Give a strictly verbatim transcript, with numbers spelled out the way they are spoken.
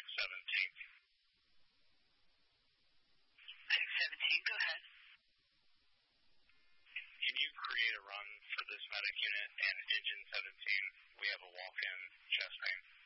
seventeen. Medic seventeen, go ahead. Can you create a run for this medic unit and engine seventeen? We have a walk-in chest pain.